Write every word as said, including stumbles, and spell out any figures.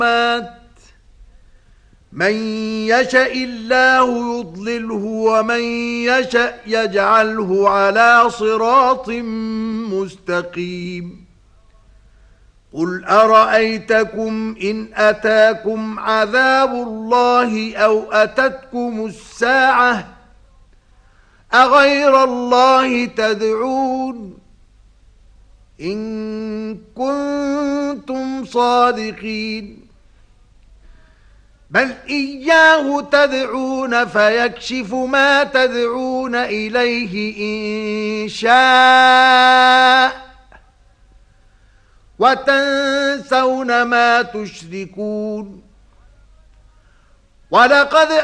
من يشاء الله يضلله ومن يشاء يجعله على صراط مستقيم. قل أرأيتكم إن أتاكم عذاب الله أو أتتكم الساعة أغير الله تدعون إن كنتم صادقين. بل إياه تدعون فيكشف ما تدعون إليه إن شاء وتنسون ما تشركون. ولقد